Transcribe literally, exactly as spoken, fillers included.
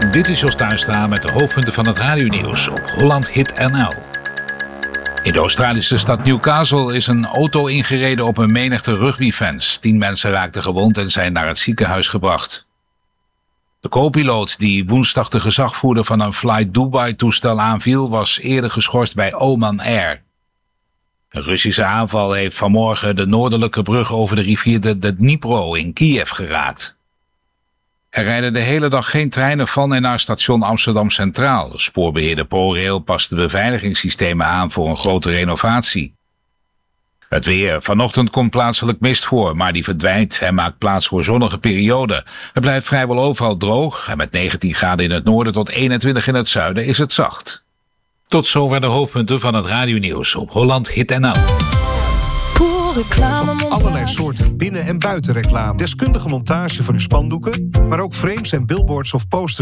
Dit is Jos Tuinstra met de hoofdpunten van het radionieuws op Holland Hit N L. In de Australische stad Newcastle is een auto ingereden op een menigte rugbyfans. Tien mensen raakten gewond en zijn naar het ziekenhuis gebracht. De co-piloot die woensdag de gezagvoerder van een Flight Dubai-toestel aanviel, was eerder geschorst bij Oman Air. Een Russische aanval heeft vanmorgen de noordelijke brug over de rivier de, de Dnipro in Kiev geraakt. Er rijden de hele dag geen treinen van en naar station Amsterdam Centraal. Spoorbeheerder ProRail past de beveiligingssystemen aan voor een grote renovatie. Het weer. Vanochtend komt plaatselijk mist voor, maar die verdwijnt en maakt plaats voor zonnige perioden. Het blijft vrijwel overal droog en met negentien graden in het noorden tot eenentwintig in het zuiden is het zacht. Tot zover de hoofdpunten van het radionieuws op Holland Hit N L. Van allerlei soorten binnen- en buitenreclame. Deskundige montage van uw spandoeken, maar ook frames en billboards of posters